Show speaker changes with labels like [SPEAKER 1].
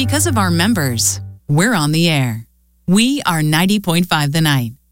[SPEAKER 1] Because of our members, we're on the air. We are 90.5 The Night.